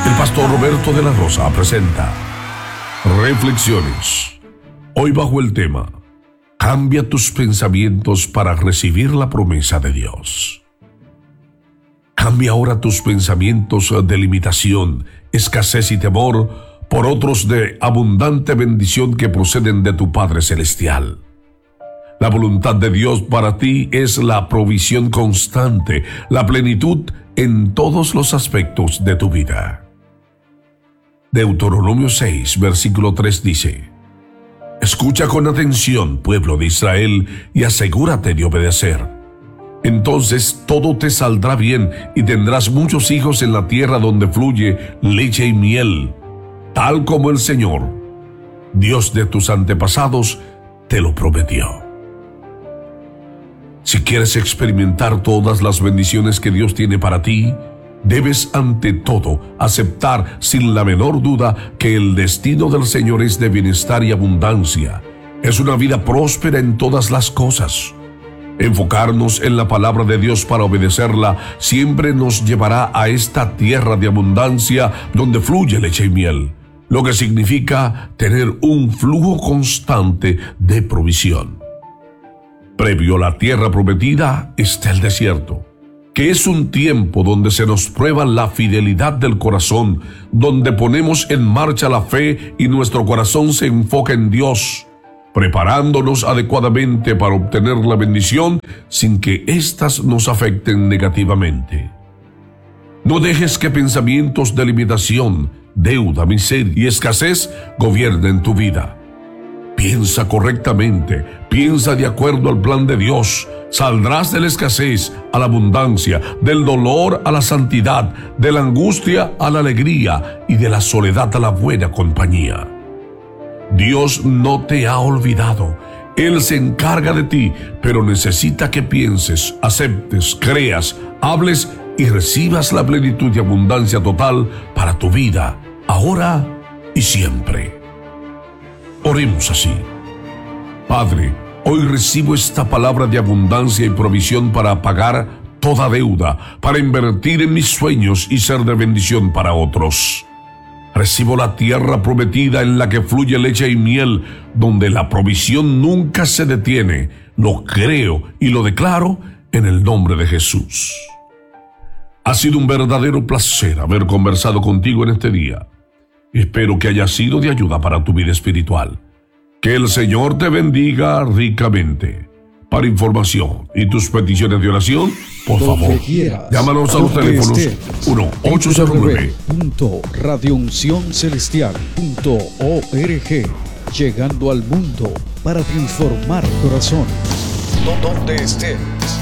El pastor Roberto de la Rosa presenta Reflexiones. Hoy bajo el tema: cambia tus pensamientos para recibir la promesa de Dios. Cambia ahora tus pensamientos de limitación, escasez y temor por otros de abundante bendición que proceden de tu Padre Celestial. La voluntad de Dios para ti es la provisión constante, la plenitud en todos los aspectos de tu vida. Deuteronomio 6, versículo 3 dice: escucha con atención, pueblo de Israel, y asegúrate de obedecer. Entonces todo te saldrá bien y tendrás muchos hijos en la tierra donde fluye leche y miel, tal como el Señor, Dios de tus antepasados, te lo prometió. Si quieres experimentar todas las bendiciones que Dios tiene para ti, debes ante todo aceptar sin la menor duda que el destino del Señor es de bienestar y abundancia. Es una vida próspera en todas las cosas. Enfocarnos en la palabra de Dios para obedecerla siempre nos llevará a esta tierra de abundancia donde fluye leche y miel, lo que significa tener un flujo constante de provisión. Previo a la tierra prometida está el desierto, que es un tiempo donde se nos prueba la fidelidad del corazón, donde ponemos en marcha la fe y nuestro corazón se enfoca en Dios, preparándonos adecuadamente para obtener la bendición sin que éstas nos afecten negativamente. No dejes que pensamientos de limitación, deuda, miseria y escasez gobiernen tu vida. Piensa correctamente, piensa de acuerdo al plan de Dios. Saldrás de la escasez a la abundancia, del dolor a la santidad, de la angustia a la alegría y de la soledad a la buena compañía. Dios no te ha olvidado. Él se encarga de ti, pero necesita que pienses, aceptes, creas, hables y recibas la plenitud y abundancia total para tu vida, ahora y siempre. Oremos así: Padre, hoy recibo esta palabra de abundancia y provisión para pagar toda deuda, para invertir en mis sueños y ser de bendición para otros. Recibo la tierra prometida en la que fluye leche y miel, donde la provisión nunca se detiene. Lo creo y lo declaro en el nombre de Jesús. Ha sido un verdadero placer haber conversado contigo en este día. Espero que haya sido de ayuda para tu vida espiritual. Que el Señor te bendiga ricamente. Para información y tus peticiones de oración, por favor, llámanos a los teléfonos 1-809-radiouncioncelestial.org, llegando al mundo para transformar corazones. Donde estés.